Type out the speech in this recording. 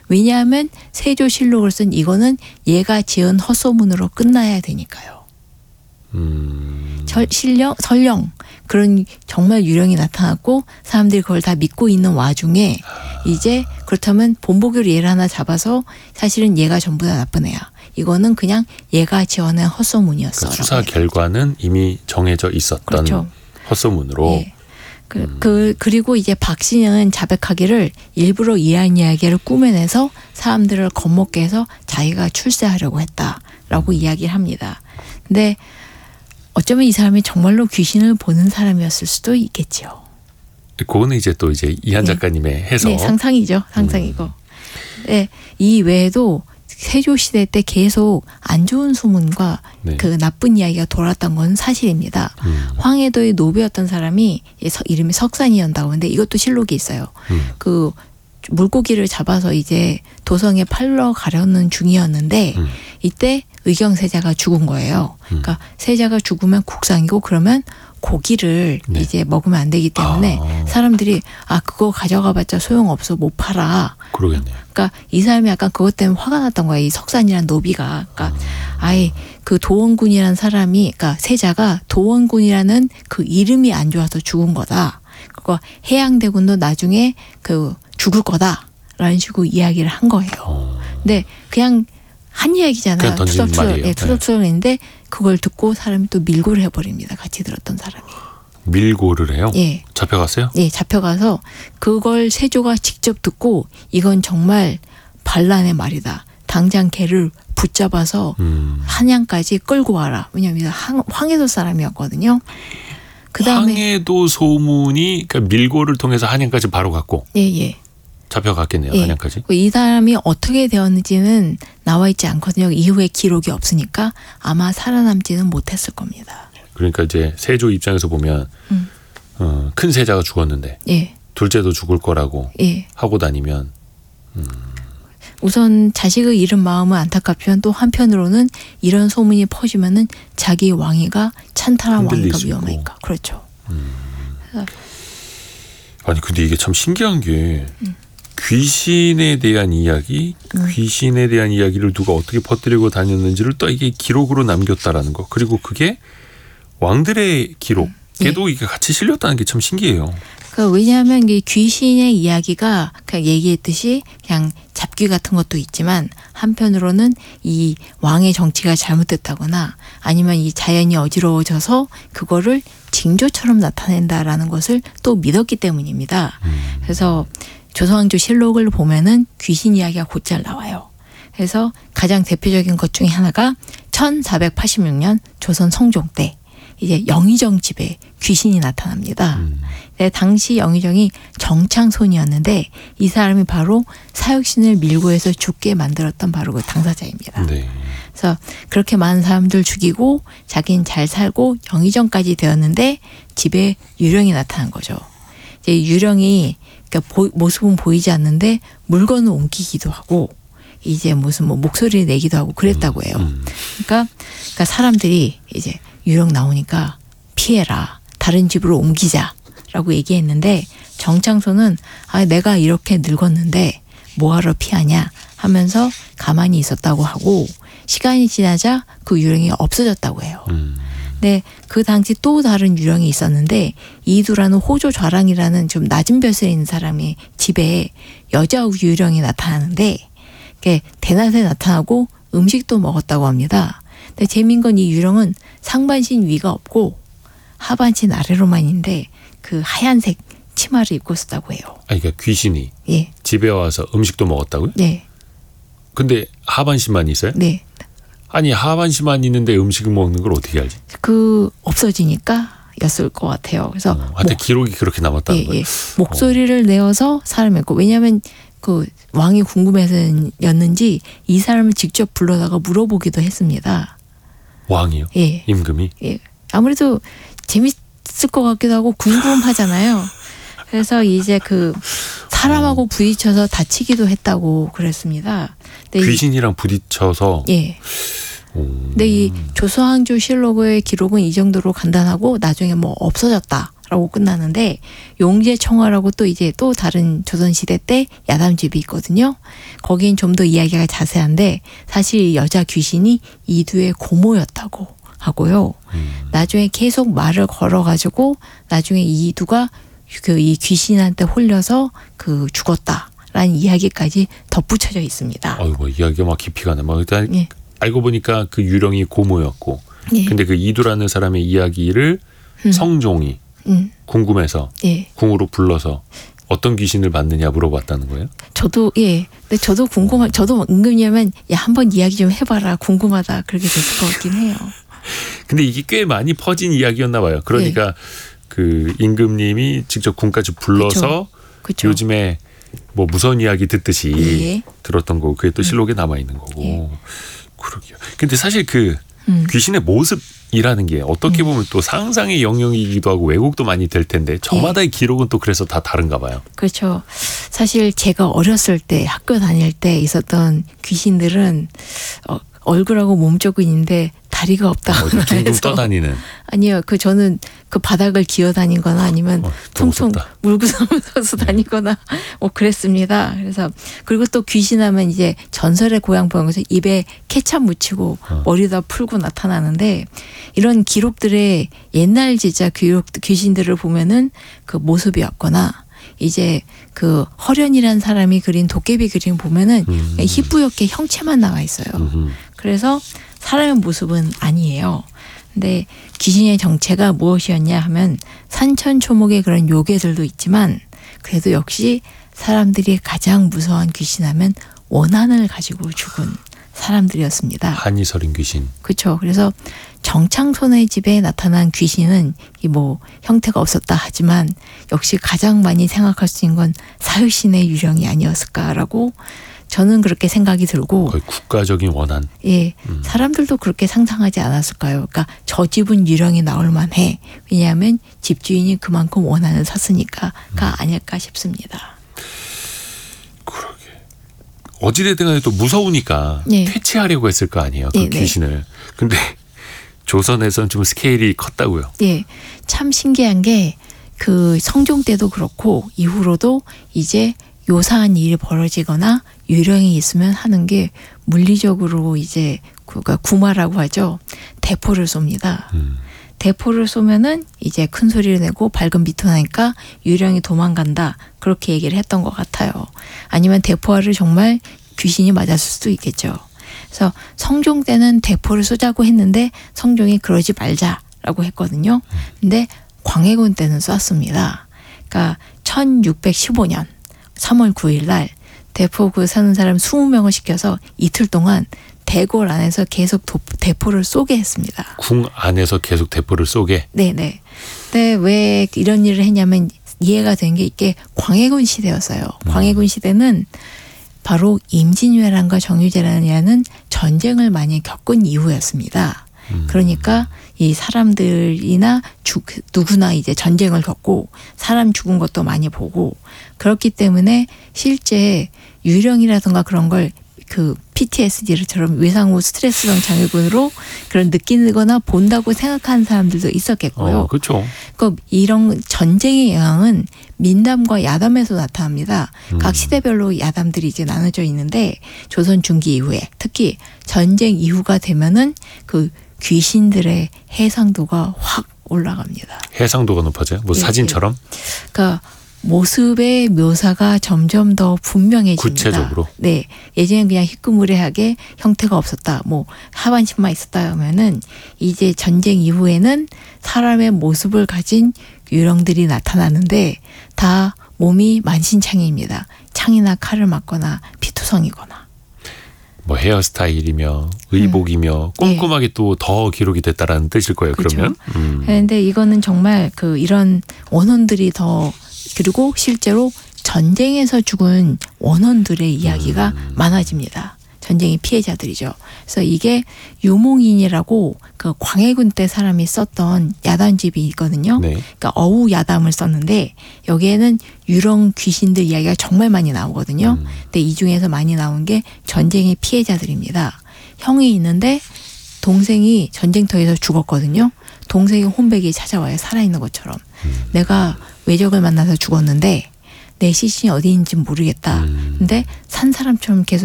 왜냐하면 세조실록을 쓴 이거는 얘가 지은 헛소문으로 끝나야 되니까요. 설령 그런 정말 유령이 나타났고 사람들이 그걸 다 믿고 있는 와중에 이제 그렇다면 본보기로 얘를 하나 잡아서 사실은 얘가 전부 다 나쁜 애야. 이거는 그냥 얘가 지어낸 헛소문이었어. 그러니까 수사 결과는 이미 정해져 있었던 그렇죠. 헛소문으로. 예. 그리고 이제 박씨는 자백하기를 일부러 이한 이야기를 꾸며내서 사람들을 겁먹게 해서 자기가 출세하려고 했다라고 이야기를 합니다. 근데 어쩌면 이 사람이 정말로 귀신을 보는 사람이었을 수도 있겠죠. 그거는 이제 또 이제 이한 작가님의 해석. 네, 상상이죠. 상상이고. 네, 이 외에도 세조시대 때 계속 안 좋은 소문과 네. 그 나쁜 이야기가 돌았던 건 사실입니다. 황해도의 노비였던 사람이 이름이 석산이었다고 하는데 이것도 실록이 있어요. 그 물고기를 잡아서 이제 도성에 팔러 가려는 중이었는데 이때 의경세자가 죽은 거예요. 그러니까 세자가 죽으면 국상이고 그러면 고기를 네. 이제 먹으면 안 되기 때문에 사람들이 그거 가져가봤자 소용없어 못 팔아. 그러겠네요. 그러니까 이 사람이 약간 그것 때문에 화가 났던 거예요. 이 석산이란 노비가. 그러니까 아예 그 도원군이라는 사람이, 그러니까 세자가 도원군이라는 그 이름이 안 좋아서 죽은 거다. 그거 해양대군도 나중에 그 죽을 거다라는 식으로 이야기를 한 거예요. 근데 그냥 한 이야기잖아요. 투덕투덕인데 그걸 듣고 사람이 또 밀고를 해버립니다. 같이 들었던 사람이. 밀고를 해요? 예. 잡혀갔어요? 예, 잡혀가서 그걸 세조가 직접 듣고 이건 정말 반란의 말이다. 당장 걔를 붙잡아서 한양까지 끌고 와라. 왜냐하면 황해도 사람이었거든요. 그다음에 황해도 소문이 그러니까 밀고를 통해서 한양까지 바로 갔고. 예. 잡혀갔겠네요. 예. 한양까지. 이 사람이 어떻게 되었는지는 나와 있지 않거든요. 이후에 기록이 없으니까 아마 살아남지는 못했을 겁니다. 그러니까 이제 세조 입장에서 보면 큰 세자가 죽었는데 예. 둘째도 죽을 거라고 예. 하고 다니면 우선 자식을 잃은 마음은 안타깝지만 또 한편으로는 이런 소문이 퍼지면은 자기 왕위가 찬탈한 왕위가 위험하니까. 그렇죠. 아니 근데 이게 참 신기한 게 귀신에 대한 이야기, 귀신에 대한 이야기를 누가 어떻게 퍼뜨리고 다녔는지를 또 이게 기록으로 남겼다라는 거. 그리고 그게 왕들의 기록에도 이게 같이 실렸다는 게 참 신기해요. 왜냐하면 이 귀신의 이야기가 그냥 얘기했듯이 그냥 잡귀 같은 것도 있지만 한편으로는 이 왕의 정치가 잘못됐다거나 아니면 이 자연이 어지러워져서 그거를 징조처럼 나타낸다라는 것을 또 믿었기 때문입니다. 그래서 조선왕조 실록을 보면은 귀신 이야기가 곧잘 나와요. 그래서 가장 대표적인 것 중에 하나가 1486년 조선 성종 때 이제 영의정 집에 귀신이 나타납니다. 네, 당시 영의정이 정창손이었는데 이 사람이 바로 사육신을 밀고 해서 죽게 만들었던 바로 그 당사자입니다. 네. 그래서 그렇게 많은 사람들 죽이고 자기는 잘 살고 영의정까지 되었는데 집에 유령이 나타난 거죠. 이제 유령이 그러니까 모습은 보이지 않는데 물건을 옮기기도 하고 이제 무슨 목소리를 내기도 하고 그랬다고 해요. 그러니까 사람들이 이제 유령 나오니까 피해라. 다른 집으로 옮기자라고 얘기했는데 정창손은 내가 이렇게 늙었는데 뭐하러 피하냐 하면서 가만히 있었다고 하고 시간이 지나자 그 유령이 없어졌다고 해요. 근데 그 당시 또 다른 유령이 있었는데 이두라는 호조좌랑이라는 좀 낮은 벼슬에 있는 사람의 집에 여자 유령이 나타나는데 대낮에 나타나고 음식도 먹었다고 합니다. 근데 재미있는 건 이 유령은 상반신 위가 없고 하반신 아래로만 있는데 그 하얀색 치마를 입고 있었다고 해요. 그러니까 귀신이 집에 와서 음식도 먹었다고요? 네. 근데 하반신만 있어요? 네. 아니 하반신만 있는데 음식을 먹는 걸 어떻게 알지? 없어지니까 였을 것 같아요. 그래서 한테 기록이 그렇게 남았다는 거예요. 목소리를 내어서 사람을 했고 왜냐하면 그 왕이 궁금해서였는지 이 사람을 직접 불러다가 물어보기도 했습니다. 왕이요? 예. 임금이? 예. 아무래도 재밌을 것 같기도 하고 궁금하잖아요. 그래서 이제 사람하고 부딪혀서 다치기도 했다고 그랬습니다. 귀신이랑 부딪혀서. 예. 근데 이 조선왕조 실록의 기록은 이 정도로 간단하고 나중에 없어졌다 라고 끝나는데 용제청화라고 또 이제 또 다른 조선시대 때 야담집이 있거든요. 거긴 좀 더 이야기가 자세한데 사실 여자 귀신이 이두의 고모였다고 하고요. 나중에 계속 말을 걸어가지고 나중에 이두가 그 이 귀신한테 홀려서 그 죽었다라는 이야기까지 덧붙여져 있습니다. 뭐 이야기가 막 깊이가 나. 막 일단 예. 알고 보니까 그 유령이 고모였고, 예. 근데 그 이두라는 사람의 이야기를 성종이 궁금해서 예. 궁으로 불러서 어떤 귀신을 봤느냐 물어봤다는 거예요? 저도 근데 저도 저도 은근히면 야 한번 이야기 좀 해봐라 궁금하다 그렇게 됐을 것 같긴 해요. 근데 이게 꽤 많이 퍼진 이야기였나 봐요. 그러니까 그 임금님이 직접 궁까지 불러서 그쵸. 요즘에 뭐 무서운 이야기 듣듯이 예. 들었던 거고 그게 또 실록에 남아 있는 거고. 예. 그러게요. 근데 사실 그 귀신의 모습이라는 게 어떻게 보면 또 상상의 영역이기도 하고 왜곡도 많이 될 텐데 저마다의 기록은 또 그래서 다 다른가 봐요. 그렇죠. 사실 제가 어렸을 때 학교 다닐 때 있었던 귀신들은 얼굴하고 몸쪽은 있는데 다리가 없다. 어디 둥둥 떠다니는. 아니요. 저는 그 바닥을 기어 다니거나 아니면 퉁퉁 물구섬에서 다니거나 그랬습니다. 그래서 그리고 또 귀신하면 이제 전설의 고향 보는 것은 입에 케찹 묻히고 머리다 풀고 나타나는데 이런 기록들의 옛날 진짜 귀신들을 보면은 그 모습이었거나 이제 그 허련이라는 사람이 그린 도깨비 그림 보면은 희뿌옇게 형체만 나와 있어요. 그래서 사람의 모습은 아니에요. 근데 귀신의 정체가 무엇이었냐 하면 산천초목의 그런 요괴들도 있지만 그래도 역시 사람들이 가장 무서워한 귀신하면 원한을 가지고 죽은 사람들이었습니다. 한이설인 귀신. 그렇죠. 그래서 정창손의 집에 나타난 귀신은 뭐 형태가 없었다 하지만 역시 가장 많이 생각할 수 있는 건 사유신의 유령이 아니었을까라고 저는 그렇게 생각이 들고 거의 국가적인 원한. 예, 사람들도 그렇게 상상하지 않았을까요? 그러니까 저 집은 유령이 나올 만해. 왜냐하면 집주인이 그만큼 원한을 샀으니까가 아닐까 싶습니다. 그러게. 어찌됐든 간에 또 무서우니까 퇴치하려고 했을 거 아니에요. 그 귀신을. 근데 조선에서는 좀 스케일이 컸다고요. 예, 참 신기한 게 그 성종 때도 그렇고 이후로도 이제 요사한 일이 벌어지거나 유령이 있으면 하는 게 물리적으로 이제 구마라고 하죠. 대포를 쏩니다. 대포를 쏘면은 이제 큰 소리를 내고 밝은 빛이 나니까 유령이 도망간다. 그렇게 얘기를 했던 것 같아요. 아니면 대포알을 정말 귀신이 맞았을 수도 있겠죠. 그래서 성종 때는 대포를 쏘자고 했는데 성종이 그러지 말자라고 했거든요. 근데 광해군 때는 쐈습니다. 그러니까 1615년 3월 9일 날 대포 사는 사람 20명을 시켜서 이틀 동안 대궐 안에서 계속 대포를 쏘게 했습니다. 궁 안에서 계속 대포를 쏘게? 네네. 근데 왜 이런 일을 했냐면 이해가 된 게 이게 광해군 시대였어요. 광해군 시대는 바로 임진왜란과 정유재란이라는 전쟁을 많이 겪은 이후였습니다. 그러니까 이 사람들이나 누구나 이제 전쟁을 겪고 사람 죽은 것도 많이 보고 그렇기 때문에 실제 유령이라든가 그런 걸 그 PTSD처럼 외상후 스트레스성 장애군으로 그런 느끼거나 본다고 생각하는 사람들도 있었겠고요. 그렇죠. 그러니까 이런 전쟁의 영향은 민담과 야담에서 나타납니다. 각 시대별로 야담들이 이제 나눠져 있는데 조선 중기 이후에 특히 전쟁 이후가 되면은 그 귀신들의 해상도가 확 올라갑니다. 해상도가 높아져요? 뭐 사진처럼? 그러니까 모습의 묘사가 점점 더 분명해집니다. 구체적으로? 네. 예전엔 그냥 희끄무레하게 형태가 없었다. 뭐 하반신만 있었다 하면은 이제 전쟁 이후에는 사람의 모습을 가진 유령들이 나타나는데 다 몸이 만신창이입니다. 창이나 칼을 맞거나 피투성이거나. 뭐 헤어스타일이며 의복이며 꼼꼼하게 또 더 기록이 됐다라는 뜻일 거예요. 그렇죠. 그러면. 그런데 이거는 정말 그 이런 원혼들이 더 그리고 실제로 전쟁에서 죽은 원혼들의 이야기가 많아집니다. 전쟁의 피해자들이죠. 그래서 이게 유몽인이라고 그 광해군 때 사람이 썼던 야담집이 있거든요. 네. 그러니까 어우 야담을 썼는데 여기에는 유령 귀신들 이야기가 정말 많이 나오거든요. 근데 이 중에서 많이 나온 게 전쟁의 피해자들입니다. 형이 있는데 동생이 전쟁터에서 죽었거든요. 동생의 혼백이 찾아와요. 살아있는 것처럼. 내가 외적을 만나서 죽었는데 내 시신이 어디 있는지 모르겠다. 근데 산 사람처럼 계속